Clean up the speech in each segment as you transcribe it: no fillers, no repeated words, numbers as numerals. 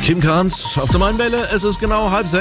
Kim Carnes auf der Mainwelle. Es ist genau 5:30.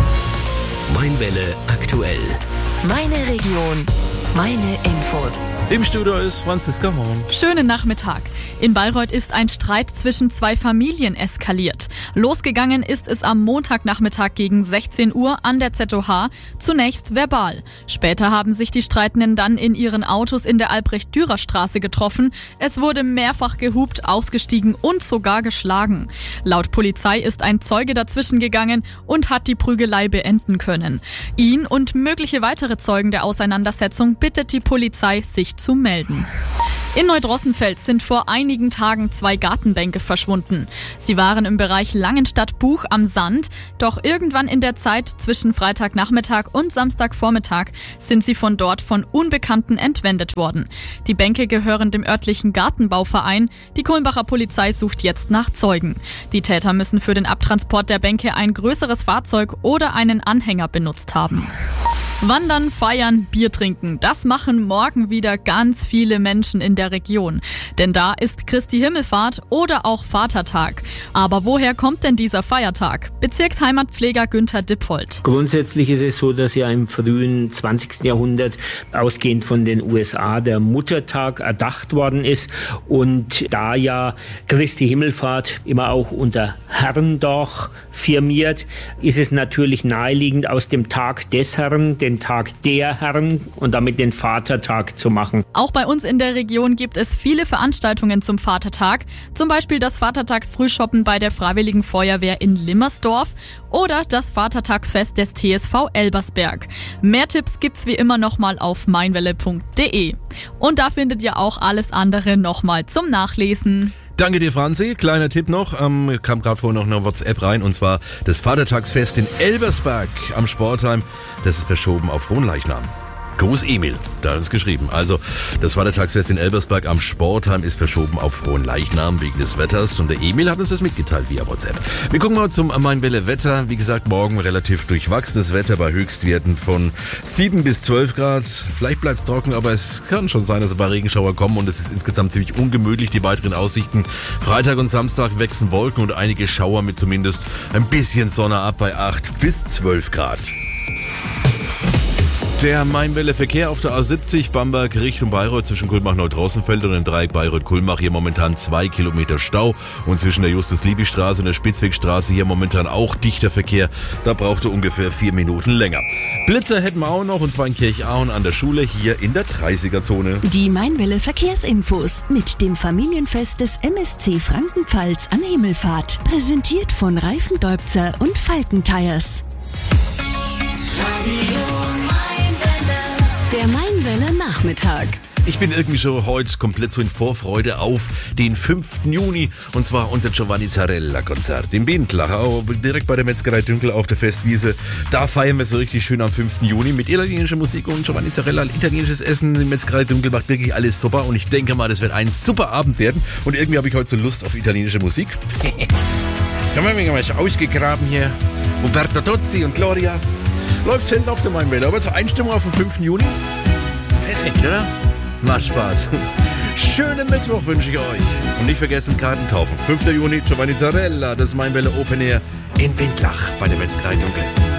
Mainwelle aktuell. Meine Region, meine Infos. Im Studio ist Franziska Horn. Schönen Nachmittag. In Bayreuth ist ein Streit zwischen zwei Familien eskaliert. Losgegangen ist es am Montagnachmittag gegen 16 Uhr an der ZOH, zunächst verbal. Später haben sich die Streitenden dann in ihren Autos in der Albrecht-Dürer-Straße getroffen. Es wurde mehrfach gehupt, ausgestiegen und sogar geschlagen. Laut Polizei ist ein Zeuge dazwischen gegangen und hat die Prügelei beenden können. Ihn und mögliche weitere Zeugen der Auseinandersetzung bittet die Polizei, sich zu melden. In Neudrossenfeld sind vor einigen Tagen 2 Gartenbänke verschwunden. Sie waren im Bereich Langenstadt-Buch am Sand, doch irgendwann in der Zeit zwischen Freitagnachmittag und Samstagvormittag sind sie von dort von Unbekannten entwendet worden. Die Bänke gehören dem örtlichen Gartenbauverein. Die Kulmbacher Polizei sucht jetzt nach Zeugen. Die Täter müssen für den Abtransport der Bänke ein größeres Fahrzeug oder einen Anhänger benutzt haben. Wandern, feiern, Bier trinken, das machen morgen wieder ganz viele Menschen in der Region. Denn da ist Christi Himmelfahrt oder auch Vatertag. Aber woher kommt denn dieser Feiertag? Bezirksheimatpfleger Günther Dippold. Grundsätzlich ist es so, dass ja im frühen 20. Jahrhundert ausgehend von den USA der Muttertag erdacht worden ist. Und da ja Christi Himmelfahrt immer auch unter Herrndach firmiert, ist es natürlich naheliegend, aus dem Tag des Herrn den Tag der Herren und damit den Vatertag zu machen. Auch bei uns in der Region gibt es viele Veranstaltungen zum Vatertag. Zum Beispiel das Vatertagsfrühshoppen bei der Freiwilligen Feuerwehr in Limmersdorf oder das Vatertagsfest des TSV Elbersberg. Mehr Tipps gibt's wie immer nochmal auf mainwelle.de. Und da findet ihr auch alles andere nochmal zum Nachlesen. Danke dir, Franzi. Kleiner Tipp noch, kam gerade vorhin noch eine WhatsApp rein, und zwar das Vatertagsfest in Elbersberg am Sportheim. Das ist verschoben auf Fronleichnam. Gruß Emil, da hat uns geschrieben. Also, das Vatertagsfest in Elbersberg am Sportheim ist verschoben auf Fronleichnam wegen des Wetters, und der Emil hat uns das mitgeteilt via WhatsApp. Wir gucken mal zum Mainwelle Wetter. Wie gesagt, morgen relativ durchwachsenes Wetter bei Höchstwerten von 7 bis 12 Grad. Vielleicht bleibt es trocken, aber es kann schon sein, dass ein paar Regenschauer kommen, und es ist insgesamt ziemlich ungemütlich, die weiteren Aussichten. Freitag und Samstag wechseln Wolken und einige Schauer mit zumindest ein bisschen Sonne ab bei 8 bis 12 Grad. Der Mainwelle-Verkehr auf der A70 Bamberg Richtung Bayreuth zwischen Kulmbach-Neudrossenfeld und dem Dreieck Bayreuth-Kulmbach hier momentan 2 Kilometer Stau, und zwischen der Justus-Liebig-Straße und der Spitzwegstraße hier momentan auch dichter Verkehr. Da brauchte ungefähr 4 Minuten länger. Blitzer hätten wir auch noch, und zwar in Kirchauen an der Schule hier in der 30er-Zone. Die Mainwelle Verkehrsinfos mit dem Familienfest des MSC Frankenpfalz an Himmelfahrt. Präsentiert von Reifendeubzer und Falken Tires. Der Mainwelle Nachmittag. Ich bin irgendwie schon heute komplett so in Vorfreude auf den 5. Juni, und zwar unser Giovanni Zarella-Konzert im Bindlach, direkt bei der Metzgerei Dünkel auf der Festwiese. Da feiern wir so richtig schön am 5. Juni mit italienischer Musik und Giovanni Zarella. Italienisches Essen, die Metzgerei Dünkel macht wirklich alles super, und ich denke mal, das wird ein super Abend werden, und irgendwie habe ich heute so Lust auf italienische Musik. Haben wir mich mal ausgegraben hier. Roberto Tozzi und Gloria. Läuft selten auf der Mainwelle, aber zur Einstimmung auf den 5. Juni. Perfekt, oder? Macht Spaß. Schönen Mittwoch wünsche ich euch. Und nicht vergessen, Karten kaufen. 5. Juni, Giovanni Zarella, das Mainwelle Open Air in Bindlach bei der Metzgerei Dunkel.